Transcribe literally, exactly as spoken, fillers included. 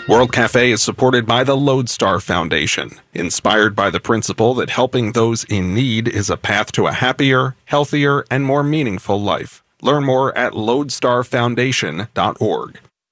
World Cafe is supported by the Lodestar Foundation, inspired by the principle that helping those in need is a path to a happier, healthier, and more meaningful life. Learn more at lodestar foundation dot org.